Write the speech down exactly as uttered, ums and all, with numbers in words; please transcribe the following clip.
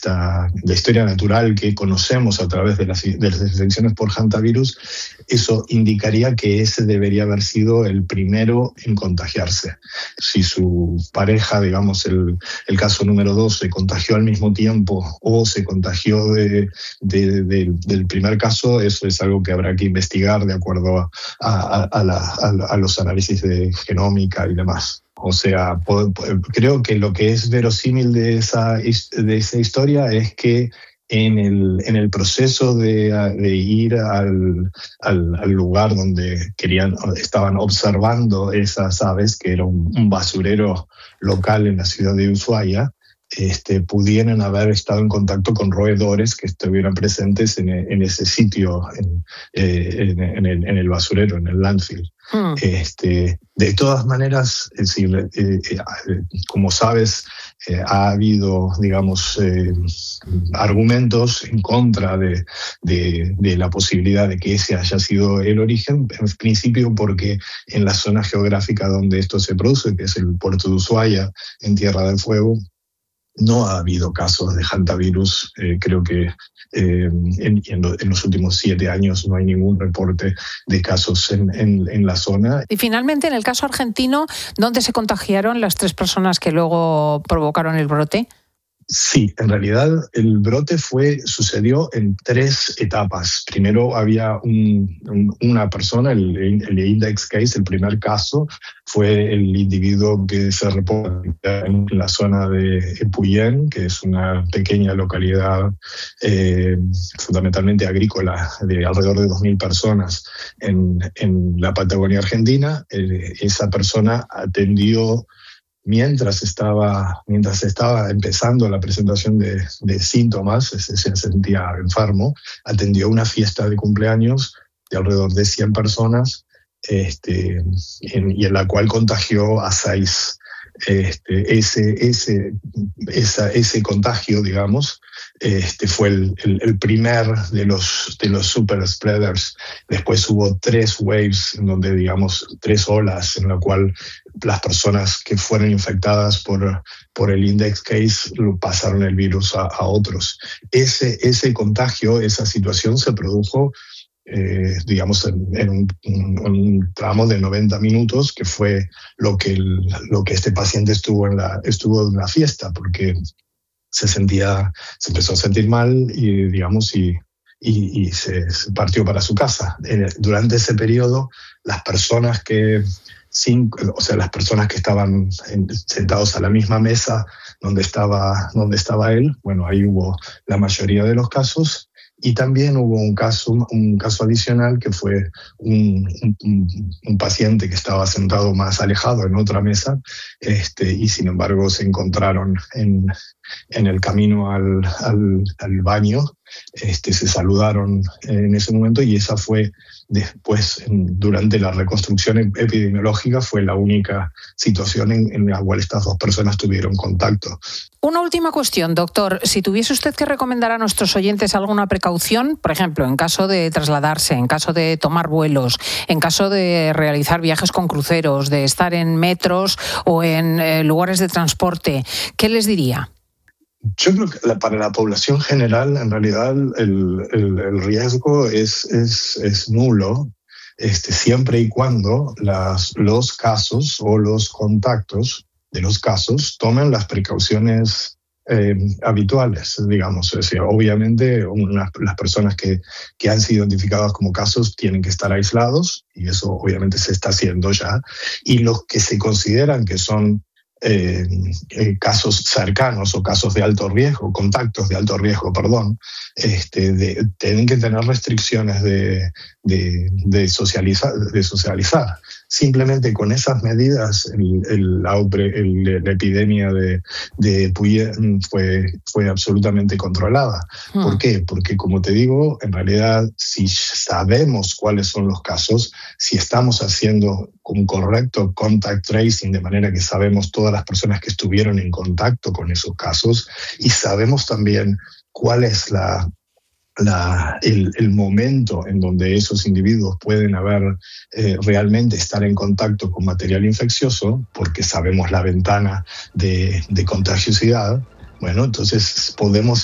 esta, la historia natural que conocemos a través de las, de las infecciones por hantavirus, eso indicaría que ese debería haber sido el primero en contagiarse. Si su pareja, digamos, el, el caso número dos, se contagió al mismo tiempo o se contagió de, de, de, del primer caso, eso es algo que habrá que investigar de acuerdo a, a, a, la, a, a los análisis de genómica y demás. O sea, creo que lo que es verosímil de esa, de esa historia es que en el, en el proceso de, de ir al, al, al lugar donde querían, estaban observando esas aves, que era un, un basurero local en la ciudad de Ushuaia, Este, pudieran haber estado en contacto con roedores que estuvieran presentes en, en ese sitio, en, eh, en, en, el, en el basurero, en el landfill. Hmm. Este, de todas maneras, es decir, eh, eh, como sabes, eh, ha habido, digamos, eh, argumentos en contra de, de, de la posibilidad de que ese haya sido el origen, en principio porque en la zona geográfica donde esto se produce, que es el puerto de Ushuaia, en Tierra del Fuego, no ha habido casos de hantavirus. Eh, creo que eh, en, en, lo, en los últimos siete años no hay ningún reporte de casos en, en, en la zona. Y finalmente, en el caso argentino, ¿dónde se contagiaron las tres personas que luego provocaron el brote? Sí, en realidad el brote fue, sucedió en tres etapas. Primero había un, un, una persona, el, el index case, el primer caso, fue el individuo que se reporta en la zona de Epuyén, que es una pequeña localidad eh, fundamentalmente agrícola de alrededor de dos mil personas en, en la Patagonia Argentina. Eh, esa persona atendió Mientras estaba, mientras estaba empezando la presentación de, de síntomas, se, se sentía enfermo, atendió una fiesta de cumpleaños de alrededor de cien personas este, en, y en la cual contagió a seis. Este, ese, ese, esa, ese contagio, digamos, este, fue el, el, el primer de los, de los super spreaders. Después hubo tres waves, en donde, digamos, tres olas, en la cual las personas que fueron infectadas por, por el index case pasaron el virus a, a otros. Ese, ese contagio, esa situación se produjo Eh, digamos, en, en, un, en un tramo de noventa minutos, que fue lo que, el, lo que este paciente estuvo en, la, estuvo en la fiesta, porque se sentía, se empezó a sentir mal y, digamos, y, y, y se, se partió para su casa. En, durante ese periodo, las personas que, cinco, o sea, las personas que estaban en, sentados a la misma mesa donde estaba, donde estaba él, bueno, ahí hubo la mayoría de los casos. Y también hubo un caso, un caso adicional que fue un, un, un paciente que estaba sentado más alejado en otra mesa este, y sin embargo se encontraron en, en el camino al, al, al baño, este, se saludaron en ese momento y esa fue después, en, durante la reconstrucción epidemiológica, fue la única situación en, en la cual estas dos personas tuvieron contacto. Una última cuestión, doctor. Si tuviese usted que recomendar a nuestros oyentes alguna precaución, por ejemplo, en caso de trasladarse, en caso de tomar vuelos, en caso de realizar viajes con cruceros, de estar en metros o en eh, lugares de transporte, ¿qué les diría? Yo creo que la, para la población general, en realidad, el, el, el riesgo es, es, es nulo, este, siempre y cuando las, los casos o los contactos de los casos tomen las precauciones eh, habituales, digamos. Es decir, obviamente una, las personas que, que han sido identificadas como casos tienen que estar aislados, y eso obviamente se está haciendo ya, y los que se consideran que son Eh, eh, casos cercanos o casos de alto riesgo, contactos de alto riesgo, perdón, este, de, tienen que tener restricciones de, de, de, socializar, de socializar. Simplemente con esas medidas el, el, la, el, la epidemia de, de Puyén fue, fue absolutamente controlada. Hmm. ¿Por qué? Porque, como te digo, en realidad, si sabemos cuáles son los casos, si estamos haciendo un correcto contact tracing, de manera que sabemos todas las personas que estuvieron en contacto con esos casos, y sabemos también cuál es la La, el, el momento en donde esos individuos pueden haber eh, realmente estar en contacto con material infeccioso, porque sabemos la ventana de, de contagiosidad, bueno, entonces podemos